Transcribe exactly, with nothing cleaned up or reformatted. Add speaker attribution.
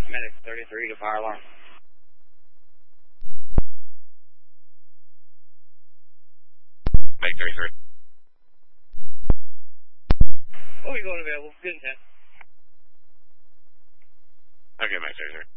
Speaker 1: Medic thirty-three to fire alarm.
Speaker 2: Medic thirty-three.
Speaker 1: Oh, you're going available. Good intent.
Speaker 2: Okay, Medic thirty-three.